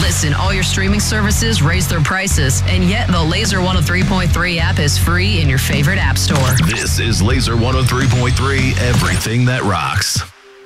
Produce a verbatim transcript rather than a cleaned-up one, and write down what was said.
Listen, all your streaming services raise their prices, and yet the Laser one oh three point three app is free in your favorite app store. This is Laser one oh three point three, everything that rocks.